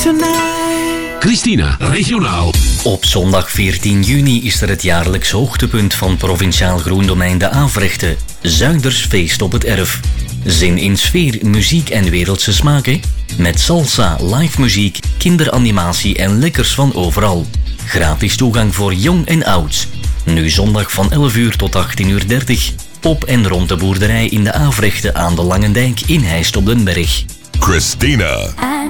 tonight. Christina, regionaal. Op zondag 14 juni is er het jaarlijks hoogtepunt van Provinciaal Groendomein de Avrechte. Zuidersfeest op het erf. Zin in sfeer, muziek en wereldse smaken? Met salsa, live muziek, kinderanimatie en lekkers van overal. Gratis toegang voor jong en oud. Nu zondag van 11 uur tot 18:30. Op en rond de boerderij in de Avrechte aan de Langendijk in Heist op den Berg. Christina.